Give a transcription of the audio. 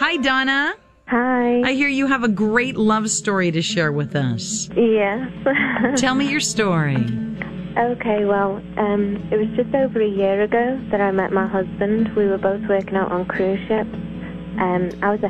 Hi, Donna. Hi. I hear you have a great love story to share with us. Yes. Tell me your story. Okay, well, it was just over a year ago that I met my husband. We were both working out on cruise ships. I was a